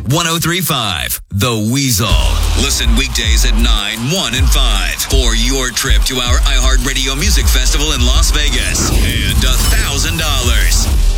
103.5, The Weasel. Listen weekdays at 9, 1, and 5 for your trip to our iHeartRadio Music Festival in Las Vegas.